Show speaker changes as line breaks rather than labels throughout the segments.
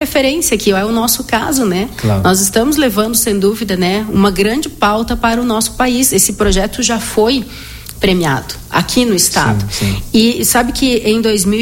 referência, que é o nosso caso, né?
Claro.
Nós estamos levando, sem dúvida, né, uma grande pauta para o nosso país. Esse projeto já foi premiado aqui no estado.
Sim.
E sabe que em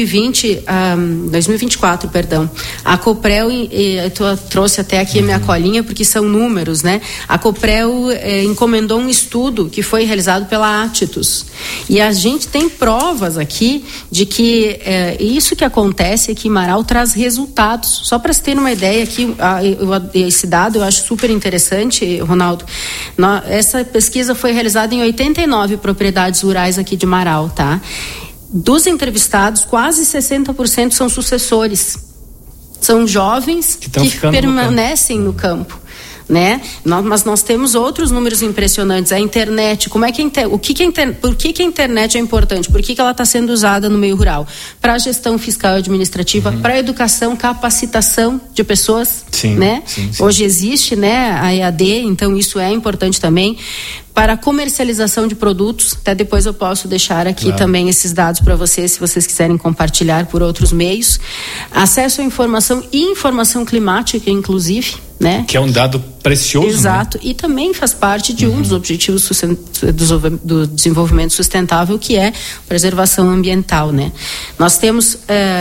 2024, a Coprel, eu trouxe até aqui a minha colinha, porque são números, né? A Coprel encomendou um estudo que foi realizado pela Atitus. E a gente tem provas aqui de que isso que acontece aqui em Marau traz resultados. Só para se ter uma ideia aqui, esse dado eu acho super interessante, Ronaldo. Essa pesquisa foi realizada em 89 propriedades rurais aqui de Marau, tá? Dos entrevistados, quase 60% são sucessores. São jovens que permanecem no campo. Né? Mas nós temos outros números impressionantes. A internet, por que a internet é importante? Por que ela está sendo usada no meio rural? Para a gestão fiscal e administrativa, para a educação, capacitação de pessoas, né? Sim. Hoje existe, né, a EAD, então isso é importante também. Para a comercialização de produtos, até depois eu posso deixar aqui também esses dados para vocês, se vocês quiserem compartilhar por outros meios. Acesso à informação e informação climática, inclusive, né? Que é um dado precioso. Exato, né? E também faz parte de um dos objetivos do desenvolvimento sustentável, que é preservação ambiental, né? Nós temos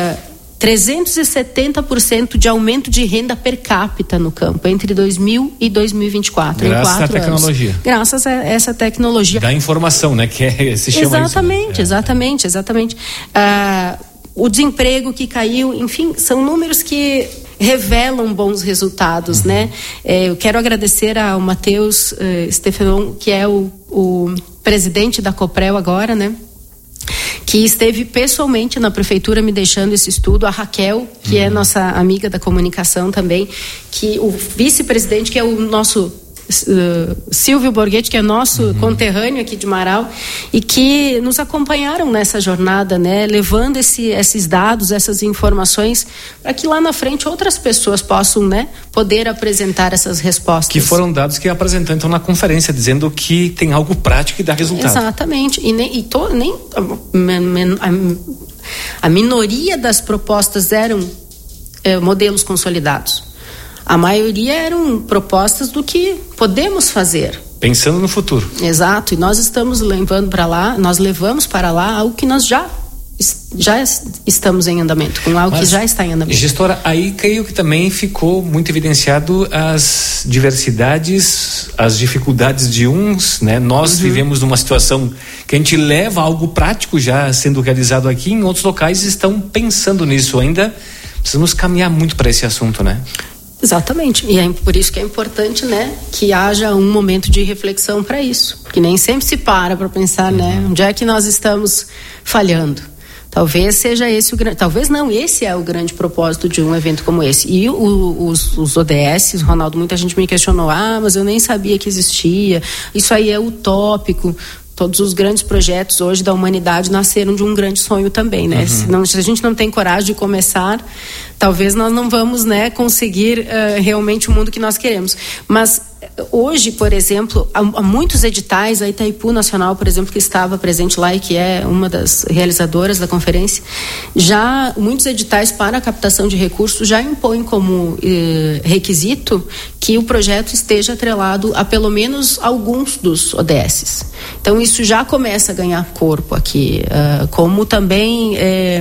370% de aumento de renda per capita no campo entre 2000 e 2024.
Graças à tecnologia.
Anos. Graças a essa tecnologia.
Da informação, né? Que se chama
exatamente,
isso, né?
Exatamente. O desemprego que caiu, enfim, são números que revelam bons resultados, né? Eu quero agradecer ao Matheus Stefanon, que é o presidente da Coprel agora, né? Que esteve pessoalmente na prefeitura me deixando esse estudo, a Raquel, que é nossa amiga da comunicação também, que o vice-presidente, que é o nosso Silvio Borghetti, que é nosso conterrâneo aqui de Marau, e que nos acompanharam nessa jornada, né, levando esses dados, essas informações, para que lá na frente outras pessoas possam, né, poder apresentar essas respostas. Que foram dados que apresentou então na conferência, dizendo que tem algo prático e dá resultado. Exatamente. A minoria das propostas eram modelos consolidados. A maioria eram propostas do que podemos fazer. Pensando no futuro. Exato, e nós estamos levando para lá, nós levamos para lá algo que nós já estamos em andamento, com algo que já está em andamento. Gestora, aí creio que também ficou muito evidenciado as diversidades, as dificuldades de uns, né? Nós vivemos numa situação que a gente leva algo prático já sendo realizado aqui, em outros locais estão pensando nisso ainda. Precisamos caminhar muito para esse assunto, né? Exatamente, e é por isso que é importante, né, que haja um momento de reflexão para isso, que nem sempre se para pensar, né, onde é que nós estamos falhando. Talvez seja esse talvez não, esse é o grande propósito de um evento como esse. E os ODS, Ronaldo, muita gente me questionou, mas eu nem sabia que existia, isso aí é utópico. Todos os grandes projetos hoje da humanidade nasceram de um grande sonho também, né? Se a gente não tem coragem de começar, talvez nós não vamos, né, conseguir realmente o mundo que nós queremos. Mas hoje, por exemplo, há muitos editais, a Itaipu Nacional, por exemplo, que estava presente lá e que é uma das realizadoras da conferência, já muitos editais para a captação de recursos já impõem como requisito que o projeto esteja atrelado a pelo menos alguns dos ODSs. Então isso já começa a ganhar corpo aqui, como também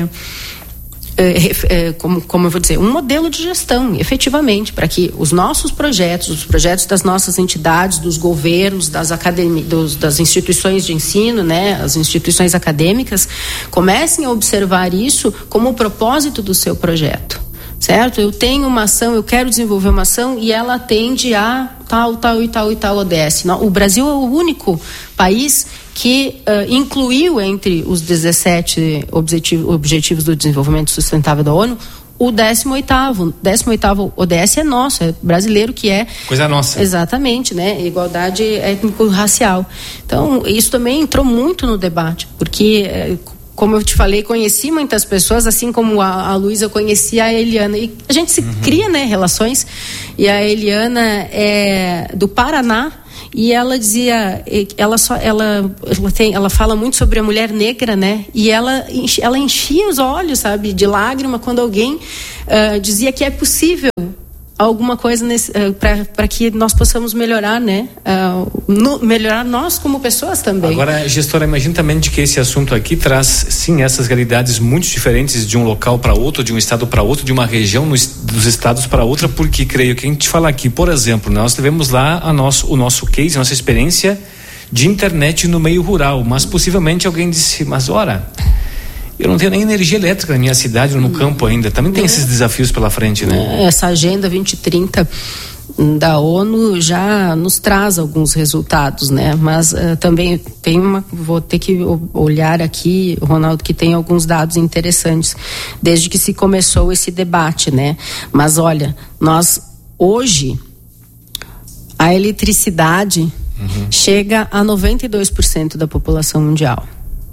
como eu vou dizer, um modelo de gestão, efetivamente, para que os nossos projetos, os projetos das nossas entidades, dos governos, das academias, das instituições de ensino, né, as instituições acadêmicas, comecem a observar isso como o propósito do seu projeto. Certo? Eu tenho uma ação, eu quero desenvolver uma ação e ela atende a tal ODS. O Brasil é o único país que incluiu entre os 17 objetivos do desenvolvimento sustentável da ONU o 18º ODS é nosso, é brasileiro, que é... Coisa nossa. Exatamente, né? Igualdade étnico-racial. Então, isso também entrou muito no debate, porque... Como eu te falei, conheci muitas pessoas, assim como a Luísa, eu conheci a Eliana. E a gente se cria, né, relações. E a Eliana é do Paraná e ela dizia, ela fala muito sobre a mulher negra, né? E ela enchia os olhos, sabe, de lágrima quando alguém dizia que é possível alguma coisa para que nós possamos melhorar, né? Melhorar nós como pessoas também.
Agora, gestora, imagina também de que esse assunto aqui traz, sim, essas realidades muito diferentes de um local para outro, de um estado para outro, de uma região dos estados para outra, porque creio que a gente fala aqui, por exemplo, nós tivemos lá o nosso case, a nossa experiência de internet no meio rural, mas possivelmente alguém disse, mas ora, eu não tenho nem energia elétrica na minha cidade, no campo ainda. Também tem esses desafios pela frente, né?
Essa Agenda 2030 da ONU já nos traz alguns resultados, né? Mas também vou ter que olhar aqui, Ronaldo, que tem alguns dados interessantes desde que se começou esse debate, né? Mas olha, nós hoje a eletricidade chega a 92% da população mundial.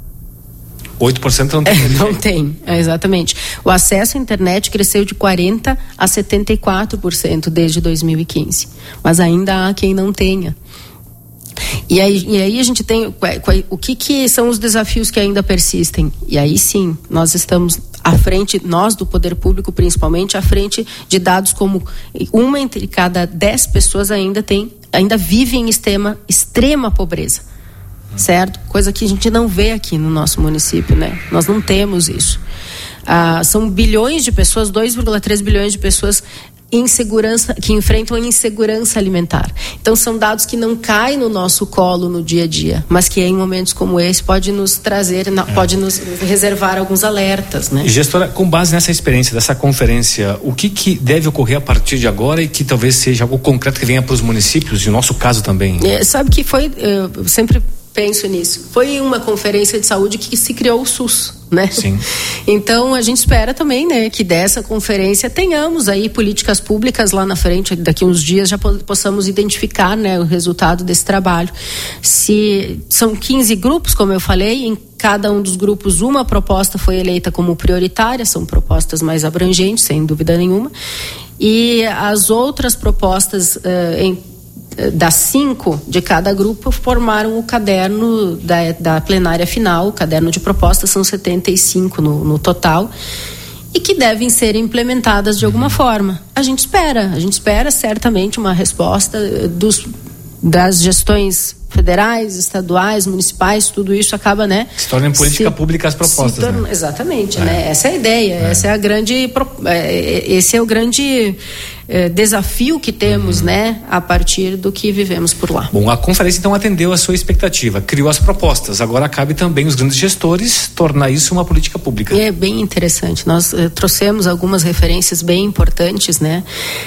8% não tem.
Não tem, exatamente. O acesso à internet cresceu de 40% a 74% desde 2015. Mas ainda há quem não tenha. E aí a gente tem o que são os desafios que ainda persistem. E aí sim, nós estamos à frente, nós do poder público principalmente, à frente de dados como 1 entre cada 10 pessoas ainda vive em extrema pobreza. Certo? Coisa que a gente não vê aqui no nosso município, né? Nós não temos isso. São bilhões de pessoas, 2,3 bilhões de pessoas que enfrentam a insegurança alimentar. Então são dados que não caem no nosso colo no dia a dia, mas que em momentos como esse pode nos trazer, pode nos reservar alguns alertas, né?
Gestora, com base nessa experiência dessa conferência, o que deve ocorrer a partir de agora e que talvez seja algo concreto que venha para os municípios, e o nosso caso também?
Sabe que eu sempre penso nisso. Foi uma conferência de saúde que se criou o SUS, né?
Sim.
Então a gente espera também, né, que dessa conferência tenhamos aí políticas públicas lá na frente, daqui uns dias já possamos identificar, né, o resultado desse trabalho. Se são 15 grupos, como eu falei, em cada um dos grupos uma proposta foi eleita como prioritária, são propostas mais abrangentes, sem dúvida nenhuma, e as outras propostas das 5 de cada grupo formaram o caderno da plenária final. O caderno de propostas são 75 no total, e que devem ser implementadas de alguma forma. A gente espera certamente uma resposta das gestões federais, estaduais, municipais, tudo isso acaba, né?
Se torna em política pública as propostas, né?
Exatamente, né? Essa é a ideia, esse é o grande desafio que temos, né? A partir do que vivemos por lá.
Bom, a conferência então atendeu a sua expectativa, criou as propostas, agora cabe também os grandes gestores tornar isso uma política pública.
É bem interessante, nós trouxemos algumas referências bem importantes, né?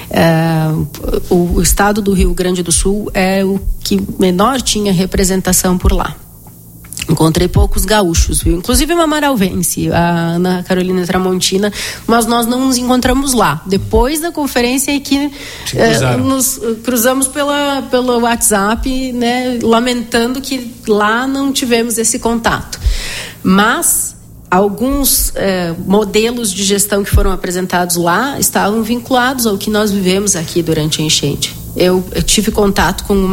O estado do Rio Grande do Sul é o que menor tinha representação por lá. Encontrei poucos gaúchos, viu? Inclusive uma marauvense, a Ana Carolina Tramontina, mas nós não nos encontramos lá. Depois da conferência é que nos cruzamos pelo WhatsApp, né? Lamentando que lá não tivemos esse contato. Mas alguns modelos de gestão que foram apresentados lá estavam vinculados ao que nós vivemos aqui durante a enchente. Eu tive contato com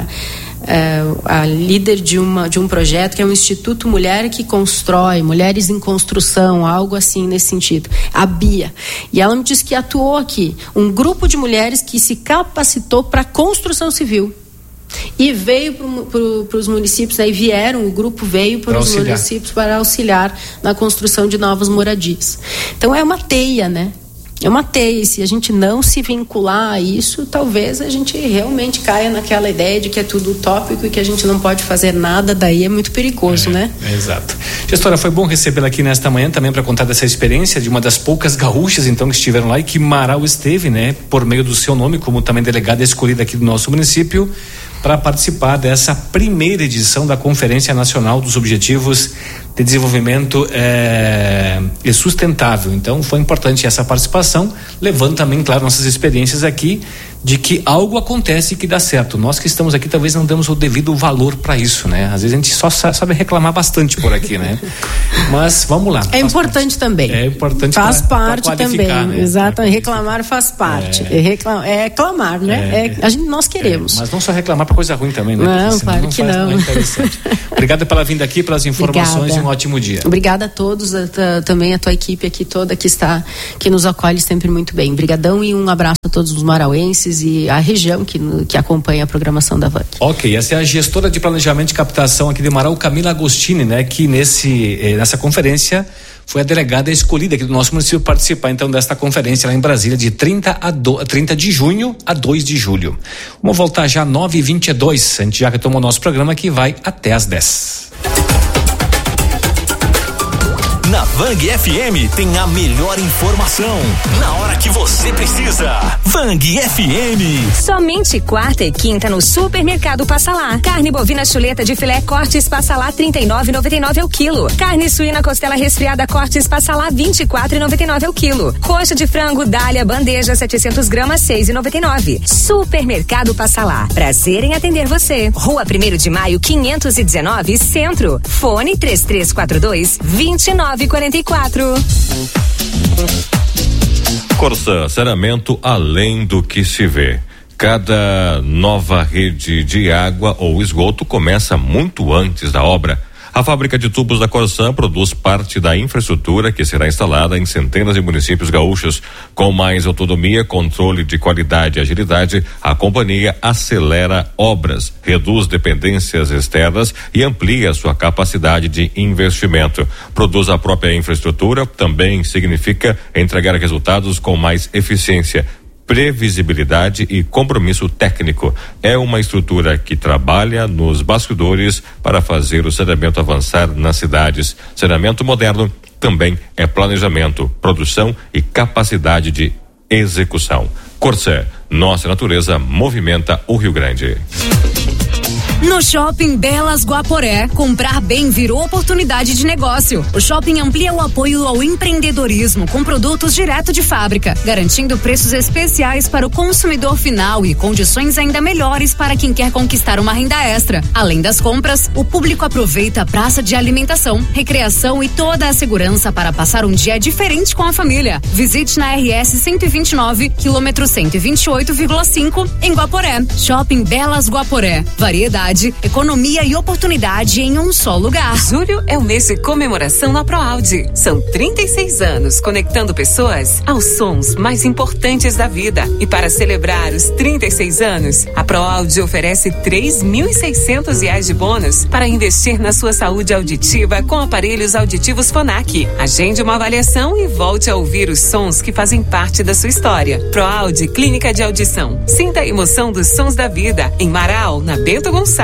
a líder de um projeto que é o Instituto Mulher que Constrói, Mulheres em Construção, algo assim nesse sentido, a Bia, e ela me disse que atuou aqui um grupo de mulheres que se capacitou para construção civil e veio para os municípios, aí o grupo veio para os municípios para auxiliar na construção de novas moradias. Então é uma teia, né? É uma teia, e se a gente não se vincular a isso, talvez a gente realmente caia naquela ideia de que é tudo utópico e que a gente não pode fazer nada, daí é muito perigoso, né?
Exato. Gestora, foi bom recebê-la aqui nesta manhã também para contar dessa experiência de uma das poucas gaúchas então que estiveram lá e que Marau esteve, né, por meio do seu nome, como também delegada escolhida aqui do nosso município, para participar dessa primeira edição da Conferência Nacional dos Objetivos de desenvolvimento sustentável. Então foi importante essa participação, levando também, claro, nossas experiências aqui de que algo acontece que dá certo. Nós que estamos aqui talvez não demos o devido valor para isso, né? Às vezes a gente só sabe reclamar bastante por aqui, né? Mas vamos lá.
É importante também.
É importante.
Faz parte também.
Né?
Exato. Reclamar faz parte. É clamar, né? Nós queremos.
Mas não só reclamar para coisa ruim também, né?
Não, claro que não.
Não é interessante. Obrigado pela vinda aqui, pelas informações.
Obrigada.
E um ótimo dia.
Obrigada a todos, também a tua equipe aqui toda que nos acolhe sempre muito bem. Obrigadão e um abraço a todos os marauenses e a região que acompanha a programação da VANC. Ok,
essa é a gestora de planejamento e captação aqui de Marau, Camila Agostini, né? Que nessa conferência foi a delegada escolhida aqui do nosso município participar então desta conferência lá em Brasília de 30 de junho a 2 de julho. Vamos voltar já 9h22, a gente já retomou o nosso programa que vai até às 10.
Na Vang FM tem a melhor informação na hora que você precisa. Vang FM.
Somente quarta e quinta no Supermercado Passa Lá. Carne bovina chuleta de filé Cortes Passa Lá 39,99 ao quilo. Carne suína costela resfriada Cortes Passa Lá 24,99 ao quilo. Coxa de frango Dália bandeja 700 gramas 6,99. Supermercado Passa Lá. Prazer em atender você. Rua 1º de Maio 519 Centro. Fone 3342-2944.
Corsã, saneamento além do que se vê. Cada nova rede de água ou esgoto começa muito antes da obra. A fábrica de tubos da Corsã produz parte da infraestrutura que será instalada em centenas de municípios gaúchos. Com mais autonomia, controle de qualidade e agilidade, a companhia acelera obras, reduz dependências externas e amplia sua capacidade de investimento. Produz a própria infraestrutura, também significa entregar resultados com mais eficiência, previsibilidade e compromisso técnico. É uma estrutura que trabalha nos bastidores para fazer o saneamento avançar nas cidades. Saneamento moderno também é planejamento, produção e capacidade de execução. Corsã, nossa natureza movimenta o Rio Grande.
No Shopping Belas Guaporé, comprar bem virou oportunidade de negócio. O shopping amplia o apoio ao empreendedorismo com produtos direto de fábrica, garantindo preços especiais para o consumidor final e condições ainda melhores para quem quer conquistar uma renda extra. Além das compras, o público aproveita a praça de alimentação, recreação e toda a segurança para passar um dia diferente com a família. Visite na RS 129, quilômetro 128,5 em Guaporé. Shopping Belas Guaporé. Variedade, economia e oportunidade em um só lugar.
Julho é o mês de comemoração na ProAuди. São 36 anos conectando pessoas aos sons mais importantes da vida. E para celebrar os 36 anos, a ProAudi oferece R$3.600 de bônus para investir na sua saúde auditiva com aparelhos auditivos Phonak. Agende uma avaliação e volte a ouvir os sons que fazem parte da sua história. ProAudi Clínica de Audição. Sinta a emoção dos sons da vida. Em Marau, na Bento Gonçalves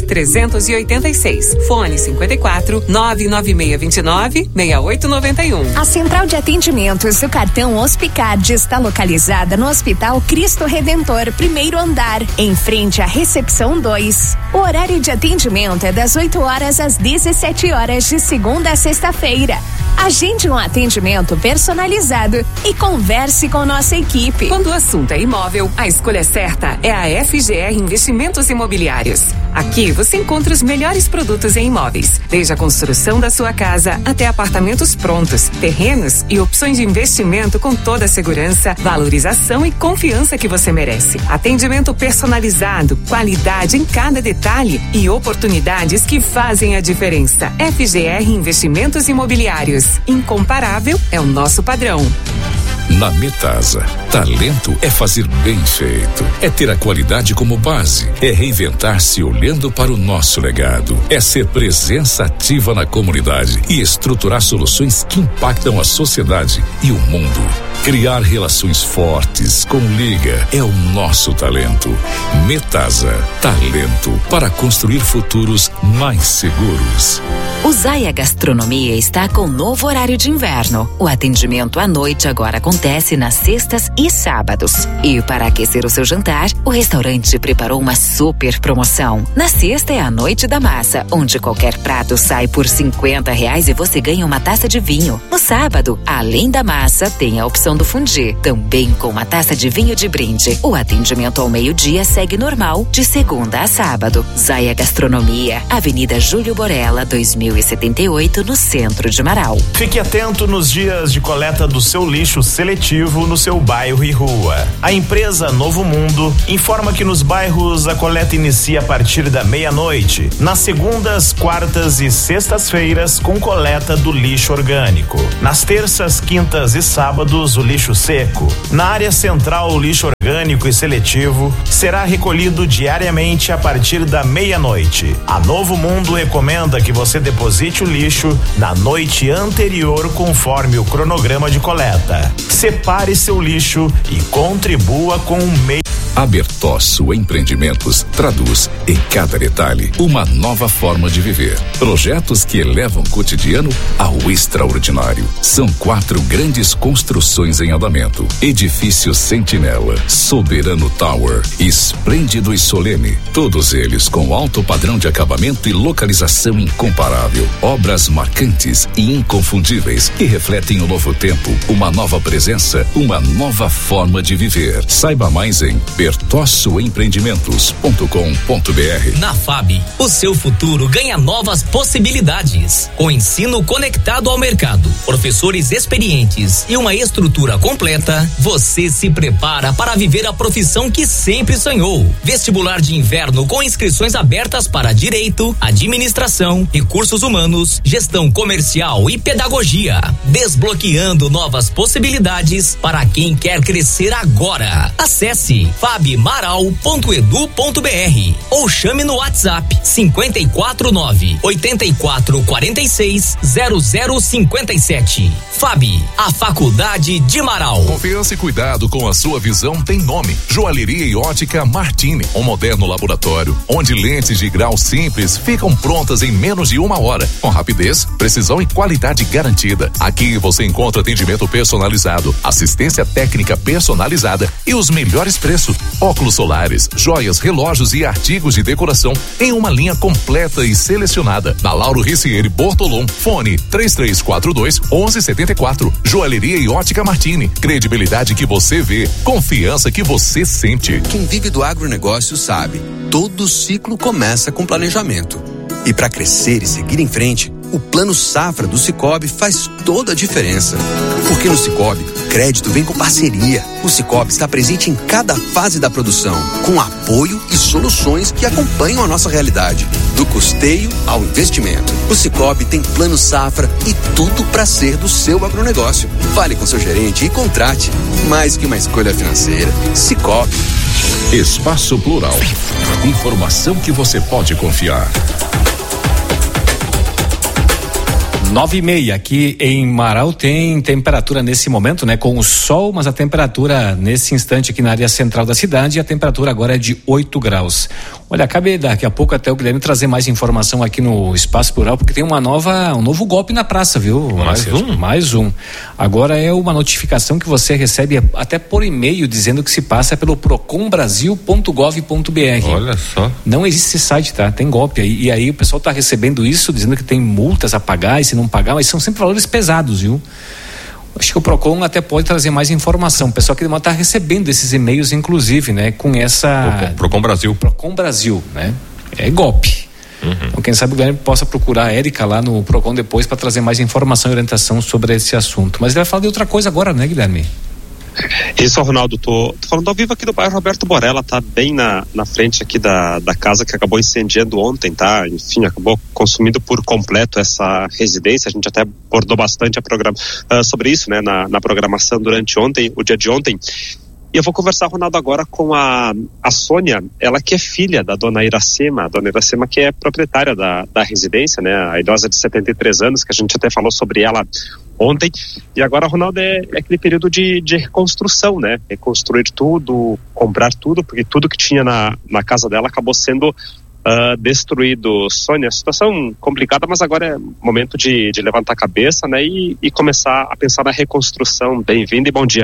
386. Fone 54 99629 6891.
A central de atendimentos do cartão Hospicard está localizada no Hospital Cristo Redentor, 1º andar, em frente à recepção 2. O horário de atendimento é das 8 horas às 17 horas de segunda a sexta-feira. Agende um atendimento personalizado e converse com nossa equipe.
Quando o assunto é imóvel, a escolha certa é a FGR Investimentos Imobiliários. Aqui você encontra os melhores produtos em imóveis, desde a construção da sua casa até apartamentos prontos, terrenos e opções de investimento com toda a segurança, valorização e confiança que você merece. Atendimento personalizado, qualidade em cada detalhe e oportunidades que fazem a diferença. FGR Investimentos Imobiliários. Incomparável é o nosso padrão.
Na Metasa, talento é fazer bem feito, é ter a qualidade como base, é reinventar-se olhando para o nosso legado, é ser presença ativa na comunidade e estruturar soluções que impactam a sociedade e o mundo. Criar relações fortes com Liga é o nosso talento. Metasa, talento para construir futuros mais seguros.
O Zaya Gastronomia está com novo horário de inverno. O atendimento à noite agora acontece nas sextas e e sábados. E para aquecer o seu jantar, o restaurante preparou uma super promoção. Na sexta é a Noite da Massa, onde qualquer prato sai por R$50 e você ganha uma taça de vinho. No sábado, além da massa, tem a opção do fondue, também com uma taça de vinho de brinde. O atendimento ao meio-dia segue normal, de segunda a sábado. Zaia Gastronomia, Avenida Júlio Borella, 2078, no centro de Marau.
Fique atento nos dias de coleta do seu lixo seletivo no seu bairro e rua. A empresa Novo Mundo informa que nos bairros a coleta inicia a partir da meia-noite, nas segundas, quartas e sextas-feiras, com coleta do lixo orgânico. Nas terças, quintas e sábados, o lixo seco. Na área central, o lixo orgânico e seletivo será recolhido diariamente a partir da meia-noite. A Novo Mundo recomenda que você deposite o lixo na noite anterior, conforme o cronograma de coleta. Separe seu lixo e contribua com o meio.
A Bertosso Empreendimentos traduz em cada detalhe uma nova forma de viver. Projetos que elevam o cotidiano ao extraordinário. São 4 grandes construções em andamento: Edifício Sentinela, Soberano Tower, Esplêndido e Solene. Todos eles com alto padrão de acabamento e localização incomparável. Obras marcantes e inconfundíveis que refletem o novo tempo, uma nova presença, uma nova forma de viver. Saiba mais em bertossoempreendimentos.com.br.
Na FAB, o seu futuro ganha novas possibilidades. Com ensino conectado ao mercado, professores experientes e uma estrutura completa, você se prepara para viver a profissão que sempre sonhou. Vestibular de inverno com inscrições abertas para Direito, Administração, Recursos Humanos, Gestão Comercial e Pedagogia. Desbloqueando novas possibilidades para quem quer crescer agora. Acesse fabmaral.edu.br ou chame no WhatsApp 549-8446-0057. FAB, a Faculdade de Marau.
Confiança e cuidado com a sua visão tem nome: Joalheria e Ótica Martini, um moderno laboratório onde lentes de grau simples ficam prontas em menos de 1 hora, com rapidez, precisão e qualidade garantida. Aqui você encontra atendimento personalizado, assistência técnica personalizada e os melhores preços. Óculos solares, joias, relógios e artigos de decoração em uma linha completa e selecionada. Na Lauro Ricieri Bortolom, fone 3342-1174. Joalheria e Ótica Martini, credibilidade que você vê, confiança que você sente.
Quem vive do agronegócio sabe, todo ciclo começa com planejamento. E para crescer e seguir em frente, o Plano Safra do Sicoob faz toda a diferença. Porque no Sicoob, crédito vem com parceria. O Sicoob está presente em cada fase da produção, com apoio e soluções que acompanham a nossa realidade, do custeio ao investimento. O Sicoob tem Plano Safra e tudo para ser do seu agronegócio. Fale com seu gerente e contrate. Mais que uma escolha financeira, Sicoob.
Espaço Plural. Informação que você pode confiar.
9:30 aqui em Marau tem temperatura nesse momento, né? Com o sol, mas a temperatura nesse instante aqui na área central da cidade, a temperatura agora é de 8 graus. Olha, cabe daqui a pouco até o Guilherme trazer mais informação aqui no Espaço Plural, porque tem um novo golpe na praça, viu? Mais um. Agora é uma notificação que você recebe até por e-mail dizendo que se passa pelo procombrasil.gov.br.
Olha só.
Não existe esse site, tá? Tem golpe aí. E aí o pessoal tá recebendo isso, dizendo que tem multas a pagar e se não pagar, mas são sempre valores pesados, viu? Acho que o Procon até pode trazer mais informação. O pessoal que está recebendo esses e-mails, inclusive, né? Com essa...
Procon Brasil.
Procon Brasil, né? É golpe. Então, quem sabe o Guilherme possa procurar a Érica lá no Procon depois para trazer mais informação e orientação sobre esse assunto. Mas ele vai falar de outra coisa agora, né, Guilherme?
Isso, Ronaldo, tô falando ao vivo aqui do bairro Roberto Borella, tá bem na frente aqui da casa que acabou incendiando ontem, tá? Enfim, acabou consumindo por completo essa residência. A gente até abordou bastante sobre isso, né? Na programação durante ontem, o dia de ontem. E eu vou conversar, Ronaldo, agora com a Sônia, ela que é filha da dona Iracema, que é proprietária da residência, né? A idosa de 73 anos, que a gente até falou sobre ela ontem. E agora, Ronaldo, é aquele período de reconstrução, né? Reconstruir tudo, comprar tudo, porque tudo que tinha na casa dela acabou sendo destruído. Sônia, situação complicada, mas agora é momento de levantar a cabeça, né? E começar a pensar na reconstrução. Bem-vinda e bom dia.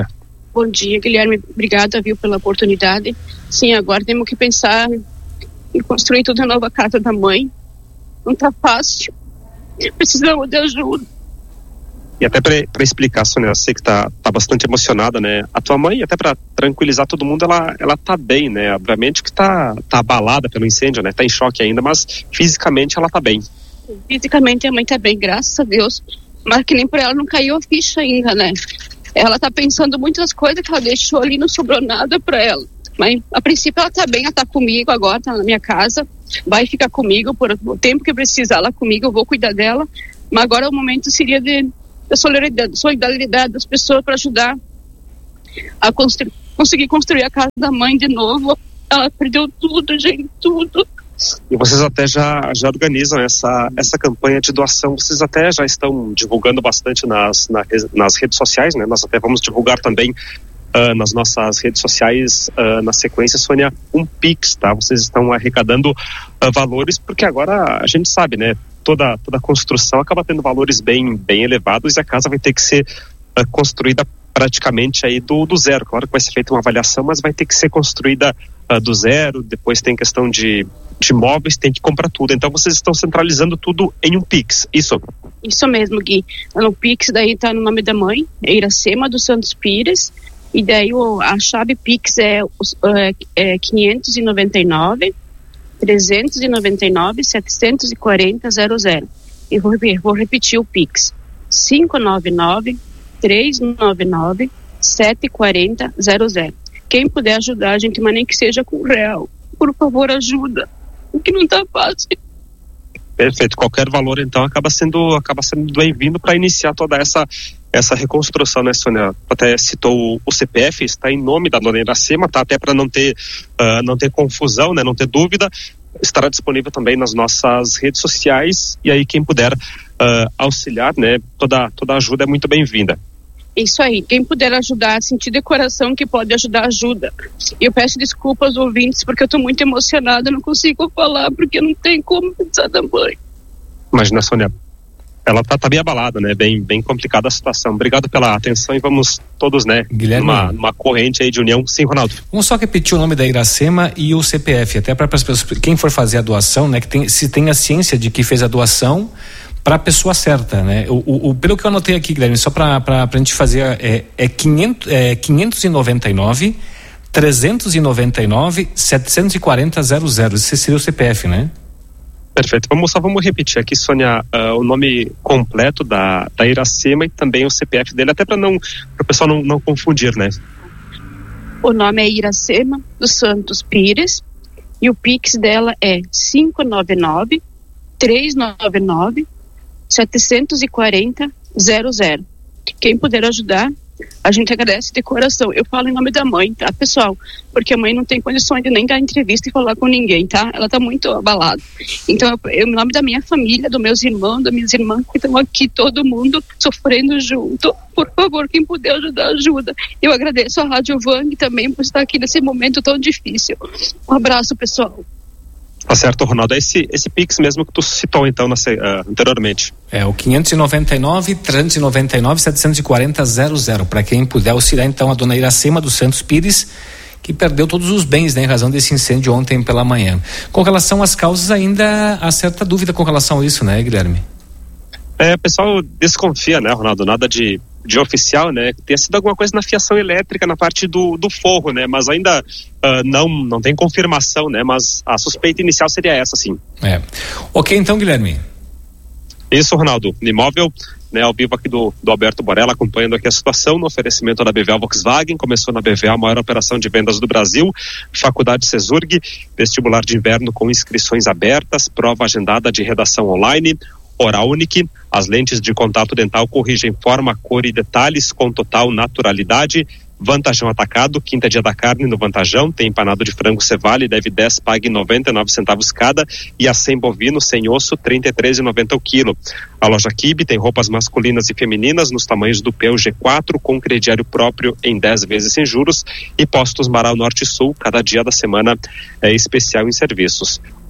Bom dia, Guilherme. Obrigada, pela oportunidade. Sim, agora temos que pensar em construir toda a nova casa da mãe. Não tá fácil. Precisamos de ajuda.
E até para explicar, Sônia, eu sei que tá bastante emocionada, né? A tua mãe, até para tranquilizar todo mundo, ela tá bem, né? Obviamente que tá abalada pelo incêndio, né? Tá em choque ainda, mas fisicamente ela tá bem.
Fisicamente a mãe tá bem, graças a Deus. Mas que nem por ela não caiu a ficha ainda, né? Ela tá pensando muitas coisas que ela deixou ali, não sobrou nada para ela. Mas a princípio ela tá bem, ela tá comigo agora, tá na minha casa. Vai ficar comigo por o tempo que precisar lá comigo, eu vou cuidar dela. Mas agora o momento seria da solidariedade das pessoas para ajudar a conseguir construir a casa da mãe de novo. Ela perdeu tudo, gente, tudo.
E vocês até já organizam essa campanha de doação, vocês até já estão divulgando bastante nas redes sociais, né? Nós até vamos divulgar também nas nossas redes sociais, na sequência, Sônia, um Pix, tá? Vocês estão arrecadando valores, porque agora a gente sabe, né? Toda construção acaba tendo valores bem elevados e a casa vai ter que ser construída praticamente aí do zero. Claro que vai ser feita uma avaliação, mas vai ter que ser construída do zero. Depois tem questão de móveis, tem que comprar tudo. Então vocês estão centralizando tudo em um Pix, isso?
Isso mesmo, Gui. No Pix daí tá no nome da mãe, é Iracema dos Santos Pires, e daí a chave Pix é 599 399 740 00. E vou repetir o Pix: 599 399 740 00. Quem puder ajudar a gente, mas nem que seja com R$1, por favor, ajuda, porque não tá fácil.
Perfeito, qualquer valor então acaba sendo bem-vindo para iniciar toda essa reconstrução, né, Sônia? Até citou o CPF, está em nome da dona Iracema, tá? Até para não ter confusão, né, não ter dúvida, estará disponível também nas nossas redes sociais, e aí quem puder auxiliar, né, toda ajuda é muito bem-vinda.
Isso aí, quem puder ajudar, sentir de coração que pode ajudar, ajuda. E eu peço desculpa aos ouvintes, porque eu estou muito emocionada, não consigo falar, porque não tem como pensar da mãe.
Imagina, Sônia, ela tá bem abalada, né? Bem complicada a situação. Obrigado pela atenção e vamos todos, né?
Guilherme,
numa corrente aí de união. Sim, Ronaldo.
Vamos só repetir o nome da Iracema e o CPF, até para as pessoas, quem for fazer a doação, né? Se tem a ciência de que fez a doação para a pessoa certa, né? Pelo que eu anotei aqui, Guilherme, só para a gente fazer, 599 399 740 00. Esse seria o CPF, né?
Perfeito. Vamos repetir aqui, Sônia, o nome completo da Iracema e também o CPF dele, até para o pessoal não confundir, né?
O nome é Iracema dos Santos Pires e o Pix dela é 599 399 740 00. Quem puder ajudar, a gente agradece de coração. Eu falo em nome da mãe, tá, pessoal? Porque a mãe não tem condições de nem dar entrevista e falar com ninguém, tá? Ela tá muito abalada. Então, em nome da minha família, dos meus irmãos, das minhas irmãs que estão aqui, todo mundo sofrendo junto, por favor, quem puder ajudar, ajuda. Eu agradeço a Rádio Vang também por estar aqui nesse momento tão difícil. Um abraço, pessoal.
Tá certo, Ronaldo. É esse Pix mesmo que tu citou então anteriormente.
É o 599 399 740 00, para quem puder auxiliar então a dona Iracema dos Santos Pires, que perdeu todos os bens, né, em razão desse incêndio ontem pela manhã. Com relação às causas, ainda há certa dúvida com relação a isso, né, Guilherme?
O pessoal desconfia, né, Ronaldo, nada de oficial, né, ter sido alguma coisa na fiação elétrica, na parte do forro, né, mas ainda não tem confirmação, né, mas a suspeita inicial seria essa, sim.
Ok, então, Guilherme.
Isso, Ronaldo, imóvel, né, ao vivo aqui do Alberto Borella, acompanhando aqui a situação no oferecimento da BVA Volkswagen. Começou na BVA a maior operação de vendas do Brasil, Faculdade Cesurg, vestibular de inverno com inscrições abertas, prova agendada de redação online, Oral Unique, as lentes de contato dental corrigem forma, cor e detalhes com total naturalidade. Vantajão Atacado, quinta dia da carne no Vantajão, tem empanado de frango Cevale, deve 10, pague 99 centavos cada, e a 100 bovino, sem osso, 33,90 o quilo. A loja Kibe tem roupas masculinas e femininas nos tamanhos do Peu G4, com crediário próprio em 10 vezes sem juros, e Postos Marau Norte e Sul, cada dia da semana é especial em serviços.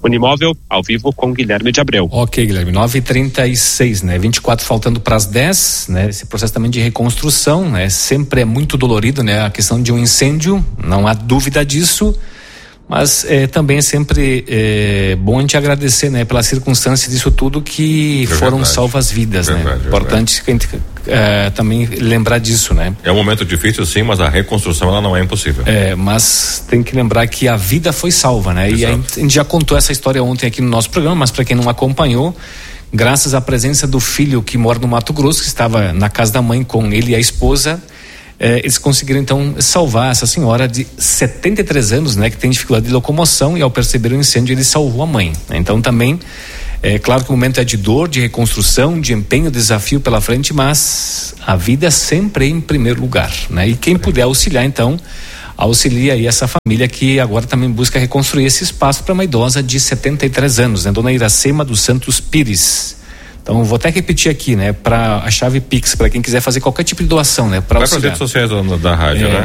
Unimóvel, ao vivo com Guilherme de Abreu.
Ok, Guilherme, 9h36, né? 24 faltando para as 10, né? Esse processo também de reconstrução, né? Sempre é muito dolorido, né? A questão de um incêndio, não há dúvida disso, mas também é sempre bom a gente agradecer, né? Pela circunstância disso tudo que foram salvas vidas, né? Importante que a gente também lembrar disso, né?
É um momento difícil, sim, mas a reconstrução ela não é impossível.
Mas tem que lembrar que a vida foi salva, né? Exato. E a gente já contou essa história ontem aqui no nosso programa, mas para quem não acompanhou, graças à presença do filho que mora no Mato Grosso, que estava na casa da mãe com ele e a esposa, eles conseguiram então salvar essa senhora de 73 anos, né? Que tem dificuldade de locomoção, e ao perceber o incêndio ele salvou a mãe, né? Então também claro que o momento é de dor, de reconstrução, de empenho, desafio pela frente, mas a vida sempre em primeiro lugar, né? E quem puder auxiliar, então, auxilia aí essa família que agora também busca reconstruir esse espaço para uma idosa de 73 anos, né? Dona Iracema dos Santos Pires. Então, vou até repetir aqui, né? Para a chave Pix, para quem quiser fazer qualquer tipo de doação, né? Vai
para as redes sociais da rádio, né?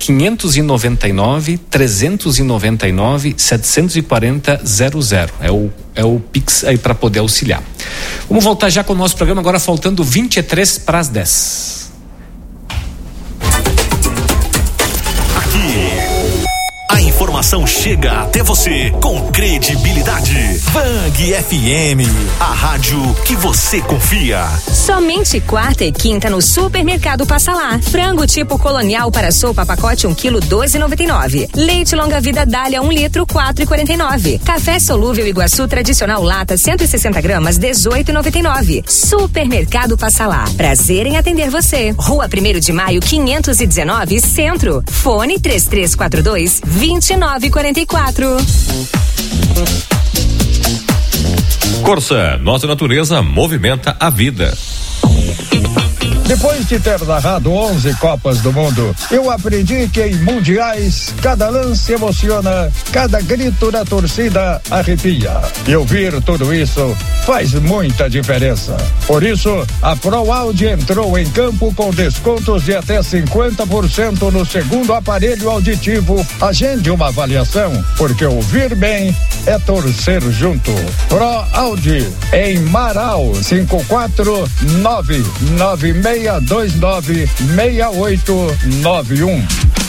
599-399-740-00. É o Pix aí para poder auxiliar. Vamos voltar já com o nosso programa, agora faltando 23 para as 10.
A informação chega até você com credibilidade. Vang FM, a rádio que você confia.
Somente quarta e quinta no Supermercado Passa Lá. Frango tipo colonial para sopa pacote 1 kg 12,99. Leite longa vida Dália 1 litro 4,49. Café solúvel Iguaçu tradicional lata 160 gramas 18,99. Supermercado Passa Lá. Prazer em atender você. Rua 1º de Maio 519 Centro. Fone 3342-2944.
Corsa, nossa natureza movimenta a vida.
Depois de ter narrado 11 Copas do Mundo, eu aprendi que em mundiais, cada lance emociona, cada grito da torcida arrepia. E ouvir tudo isso faz muita diferença. Por isso, a ProAudio entrou em campo com descontos de até 50% no segundo aparelho auditivo. Agende uma avaliação, porque ouvir bem é torcer junto. ProAudio, em Marau, 54996296891.